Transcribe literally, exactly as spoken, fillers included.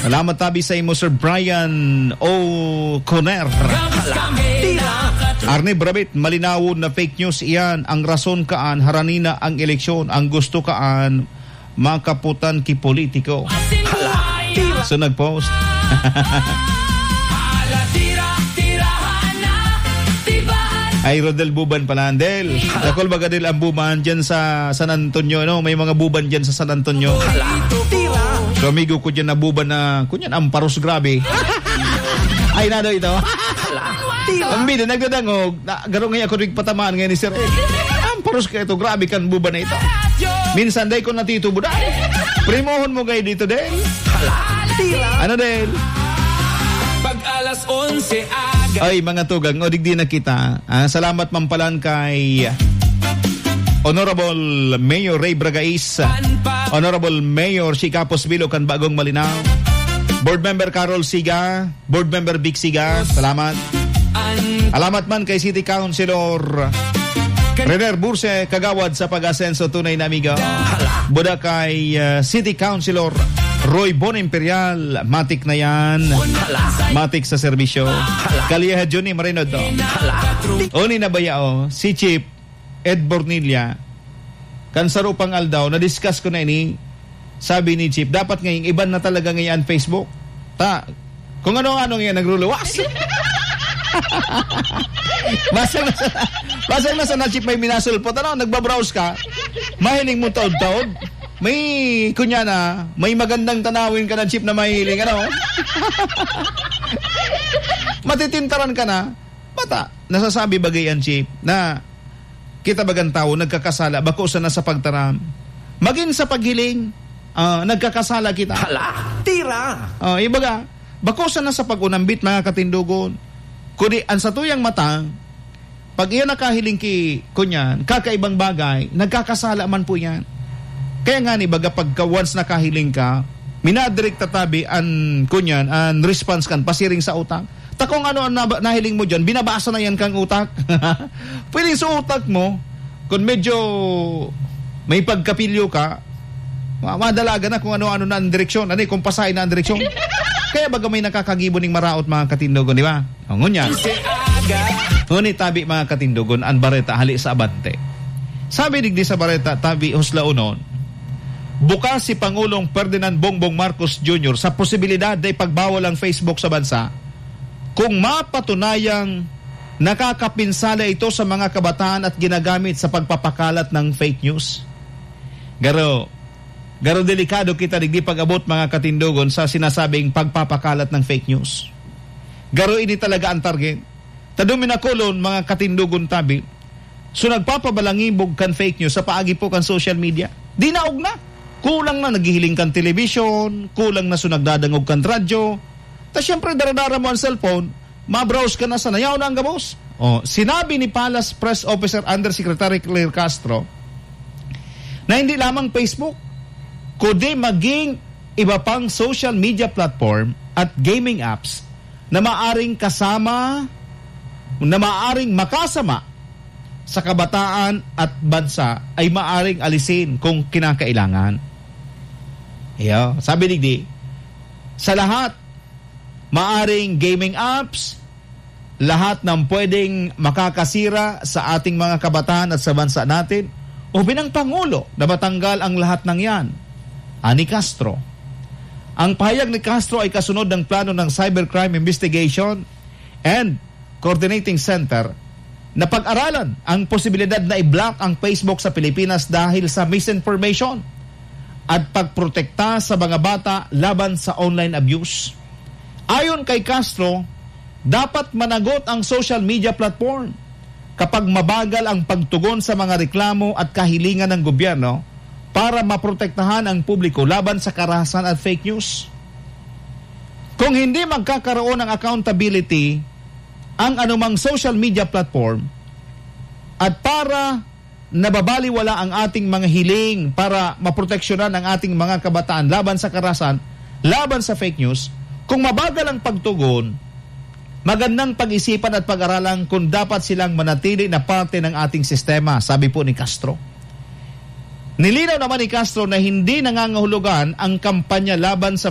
Salamat tabi sa imo, Sir Brian O'Connor. Arne Brabit, malinawon na fake news iyan. Ang rason kaan, haranina ang eleksyon. Ang gusto kaan, makaputan ki politiko. So nag-post. Ay, Rodel Buban pala, Andel. Nakol baga din ang buban dyan sa San Antonio, no? May mga buban dyan sa San Antonio. So, amigo ko dyan na buban na, kunyan, amparos grabe. Ay, nado ito. Ang bida, nagdadangog. Garong ngayon ako rin patamaan ngayon ni Sir Ed. Amparos ka ito, grabe kan buban na ito. Minsan, day ko natitubo na. Primohon mo kayo dito, Del. Ano, Del? Pag alas onse aga. Ay, mga tugang, o digdi na kita. Ah, salamat mampalan kay Honorable Mayor Ray Bragais, Honorable Mayor Chicapos Bilo kan Bagong Malinaw, Board Member Carol Siga, Board Member Vic Siga, salamat. Alamat man kay City Councilor Rener Burse Kagawad sa pag-asenso, tunay na amigo. Buda kay uh, City Councilor Roy Bon Imperial, matik na yan. Matik sa serbisyo. Kaliyaha Johnny Marino to. Oni na bayao, si Chief Ed Bornilla, kansarupang aldaw, na-discuss ko na ini. Sabi ni Chief, dapat ngayong iban na talaga ngayon Facebook. Ta, kung ano-ano ngayon nagluluwas. Basang nasa, basang nasa na Chief may minasulpot. Ano, nagbabrowse ka, mahiling mo taod-taod. May, kunya na, may magandang tanawin ka ng Chief na mahiling, ano? Matitintaran ka na. Bata, nasasabi bagay yan, Chief, na kita bagang tao, nagkakasala, bako sa nasa pagtaram. Maging sa paghiling, uh, nagkakasala kita. Hala, tira! Uh, ibaga, bako sa nasa pag-unambit, mga katindugon. Kundi, ang sa tuyang mata, pag iyan nakahiling ki, kunyan, kakaibang bagay, nagkakasala man po yan. Kaya nga ni baga pagka once nakahiling ka, minadirect tatabi an kunyan, an response kan pasiring sa utak. Takong ano ang nahiling mo dyan, binabasa na yan kang utak. Pwedeng sa utak mo, kung medyo may pagkapilyo ka, madalaga na kung ano-ano na ang direksyon, ano kung pasahin na ang direksyon. Kaya baga may nakakagibo ning maraot, mga katindogon, di ba? Ang ngunyan. Ngunit tabi, mga katindogon, ang bareta hali sa abante. Sabi digdi sa bareta, tabi husla unon, bukas si Pangulong Ferdinand Bongbong Marcos Junior sa posibilidad na ipagbawal ang Facebook sa bansa kung mapatunayang nakakapinsala ito sa mga kabataan at ginagamit sa pagpapakalat ng fake news. Garo, garo delikado kita digdi pag-abot, mga katindogon, sa sinasabing pagpapakalat ng fake news. Garo ini talaga ang target. Tadumi na kolon, mga katindogon tabi, so nagpapabalangibog kan fake news sa paagi po kan social media. Di naog na. Kulang na naghihiling kan television, kulang na so nagdadangog kan radyo. Ta syempre daradara mo ang cellphone, mabrowse ka na sa nayaw na ang gabos. Oh, sinabi ni Palace Press Officer Undersecretary Claire Castro na hindi lamang Facebook, kundi maging iba pang social media platform at gaming apps na maaring kasama, na maaring makasama sa kabataan at bansa ay maaring alisin kung kinakailangan. Iyo, sabi digdi, sa lahat, maaring gaming apps, lahat ng pwedeng makakasira sa ating mga kabataan at sa bansa natin, o binang Pangulo na matanggal ang lahat ng yan. Ani Castro. Ang pahayag ni Castro ay kasunod ng plano ng Cybercrime Investigation and Coordinating Center na pag-aralan ang posibilidad na i-block ang Facebook sa Pilipinas dahil sa misinformation at pagprotekta sa mga bata laban sa online abuse. Ayon kay Castro, dapat managot ang social media platform kapag mabagal ang pagtugon sa mga reklamo at kahilingan ng gobyerno para maprotektahan ang publiko laban sa karahasan at fake news. Kung hindi magkakaroon ng accountability ang anumang social media platform at para nababaliwala ang ating mga hiling para maproteksyonan ang ating mga kabataan laban sa karahasan, laban sa fake news, kung mabagal ang pagtugon, magandang pag-isipan at pag-aralan kung dapat silang manatili na parte ng ating sistema, sabi po ni Castro. Nilinaw naman ni Castro na hindi nangangahulugan ang kampanya laban sa